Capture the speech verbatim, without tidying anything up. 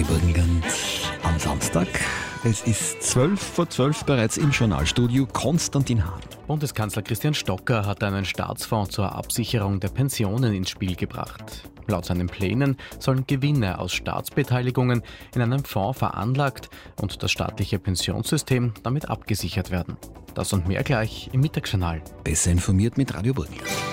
Radio Burgenland am Samstag. Es ist zwölf vor zwölf bereits im Journalstudio. Konstantin Hahn. Bundeskanzler Christian Stocker hat einen Staatsfonds zur Absicherung der Pensionen ins Spiel gebracht. Laut seinen Plänen sollen Gewinne aus Staatsbeteiligungen in einem Fonds veranlagt und das staatliche Pensionssystem damit abgesichert werden. Das und mehr gleich im Mittagsjournal. Besser informiert mit Radio Burgenland.